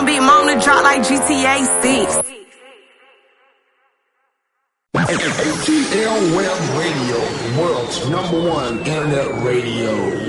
Big Mom to drop like GTA 6. ATL Web Radio, the world's #1 internet radio.